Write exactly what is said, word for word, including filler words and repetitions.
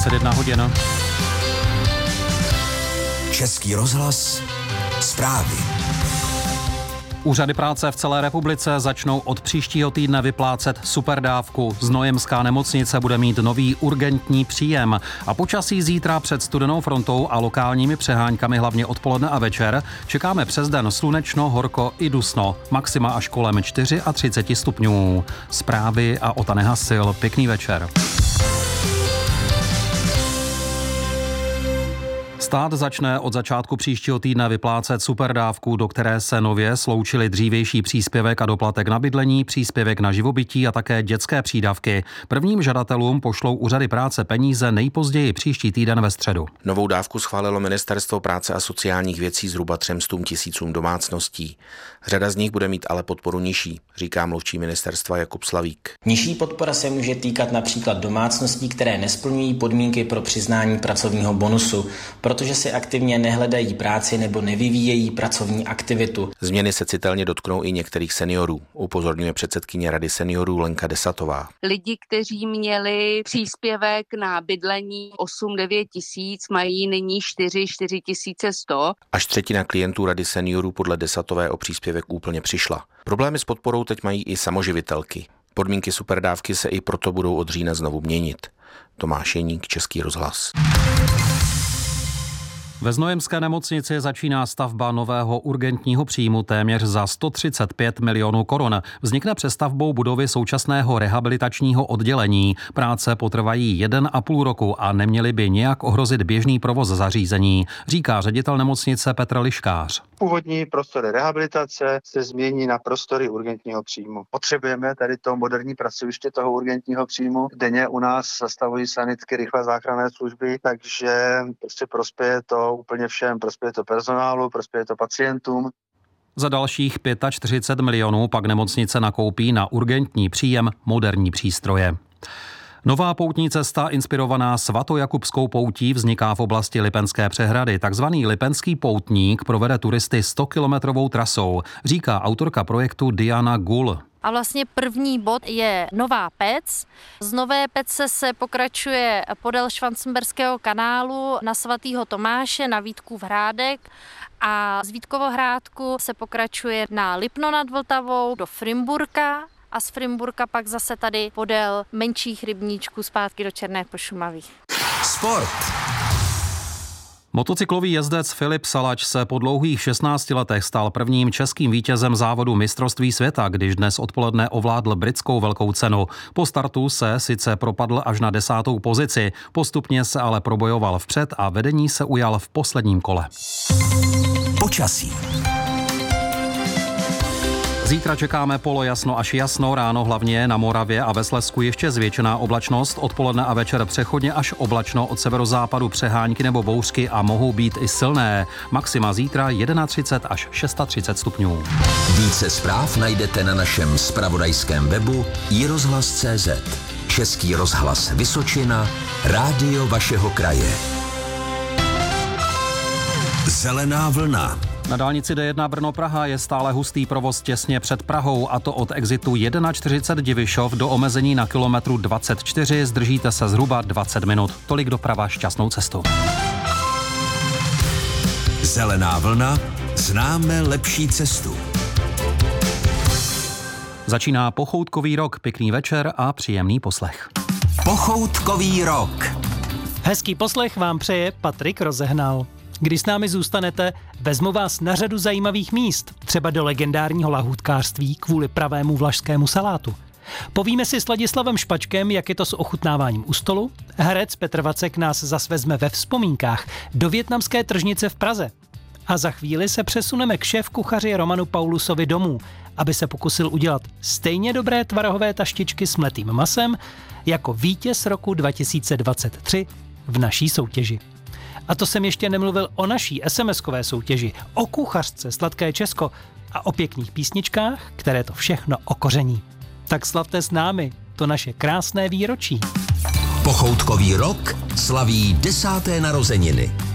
dvacet jedna hodin. Český rozhlas, zprávy. Úřady práce v celé republice začnou od příštího týdne vyplácet superdávku. Znojemská nemocnice bude mít nový urgentní příjem a počasí zítra před studenou frontou a lokálními přeháňkami hlavně odpoledne a večer čekáme přes den slunečno, horko i dusno. Maxima až kolem třicet čtyři stupňů. Zprávy a Ota Nehasil. Pěkný večer. Stát začne od začátku příštího týdne vyplácet superdávku, do které se nově sloučily dřívější příspěvek a doplatek na bydlení, příspěvek na živobytí a také dětské přídavky. Prvním žadatelům pošlou úřady práce peníze nejpozději příští týden ve středu. Novou dávku schválilo Ministerstvo práce a sociálních věcí zhruba třem stům tisícům domácností. Řada z nich bude mít ale podporu nižší, říká mluvčí ministerstva Jakub Slavík. Nižší podpora se může týkat například domácností, které nesplňují podmínky pro přiznání pracovního bonusu, protože si aktivně nehledají práci nebo nevyvíjejí pracovní aktivitu. Změny se citelně dotknou i některých seniorů, upozorňuje předsedkyně Rady seniorů Lenka Desatová. Lidi, kteří měli příspěvek na bydlení osm devět tisíc, mají nyní čtyři čtyři tisíce sto. Až třetina klientů Rady seniorů podle Desatové o příspěvek úplně přišla. Problémy s podporou teď mají i samoživitelky. Podmínky superdávky se i proto budou od října znovu měnit. Tomáš Jeník, Český rozhlas. Ve Znojemské nemocnici začíná stavba nového urgentního příjmu téměř za sto třicet pět milionů korun. Vznikne přestavbou budovy současného rehabilitačního oddělení. Práce potrvají jeden a půl roku a neměly by nějak ohrozit běžný provoz zařízení, říká ředitel nemocnice Petr Liškář. Původní prostory rehabilitace se změní na prostory urgentního příjmu. Potřebujeme tady to moderní pracoviště toho urgentního příjmu. Denně u nás zastavují sanitky, rychlé záchranné služby, takže prostě prospěje to úplně všem, prospěje to personálu, prospěje to pacientům. Za dalších čtyřicet pět milionů pak nemocnice nakoupí na urgentní příjem moderní přístroje. Nová poutní cesta inspirovaná svatojakubskou poutí vzniká v oblasti Lipenské přehrady. Takzvaný Lipenský poutník provede turisty stokilometrovou trasou, říká autorka projektu Diana Gul. A vlastně první bod je Nová Pec. Z Nové Pece se pokračuje podél Švancemberského kanálu na svatého Tomáše, na Vítkův Hrádek a z Vítkovohrádku se pokračuje na Lipno nad Vltavou do Frimburka a z Frimburka pak zase tady podél menších rybníčků zpátky do Černé Pošumaví. Sport. Motocyklový jezdec Filip Salač se po dlouhých šestnácti letech stal prvním českým vítězem závodu mistrovství světa, když dnes odpoledne ovládl britskou velkou cenu. Po startu se sice propadl až na desátou pozici, postupně se ale probojoval vpřed a vedení se ujal v posledním kole. Počasí. Zítra čekáme polojasno až jasno, ráno hlavně na Moravě a ve Slezsku ještě zvětšená oblačnost, odpoledne a večer přechodně až oblačno, od severozápadu přehánky nebo bouřky a mohou být i silné. Maxima zítra třicet jedna až třicet šest stupňů. Více zpráv najdete na našem zpravodajském webu i rozhlas tečka cé zet. Český rozhlas Vysočina, rádio vašeho kraje. Zelená vlna. Na dálnici D jedna Brno-Praha je stále hustý provoz těsně před Prahou, a to od exitu čtyřicet jedna Divišov do omezení na kilometru dvacet čtyři. Zdržíte se zhruba dvacet minut. Tolik doprava, šťastnou cestu. Zelená vlna, známe lepší cestu. Začíná pochoutkový rok, pěkný večer a příjemný poslech. Pochoutkový rok. Hezký poslech vám přeje Patrik Rozehnal. Když s námi zůstanete, vezmu vás na řadu zajímavých míst, třeba do legendárního lahůdkářství kvůli pravému vlašskému salátu. Povíme si s Ladislavem Špačkem, jak je to s ochutnáváním u stolu. Herec Petr Vacek nás zas vezme ve vzpomínkách do vietnamské tržnice v Praze. A za chvíli se přesuneme k šéfkuchaři Romanu Paulusovi domů, aby se pokusil udělat stejně dobré tvarohové taštičky s mletým masem jako vítěz roku dva tisíce dvacet tři v naší soutěži. A to jsem ještě nemluvil o naší es em eskové soutěži, o kuchařce Sladké Česko a o pěkných písničkách, které to všechno okoření. Tak slavte s námi to naše krásné výročí. Pochoutkový rok slaví desáté narozeniny.